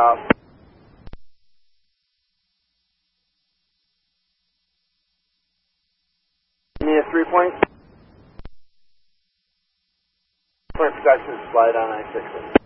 Need a 3-point? Point protection slide on I-6.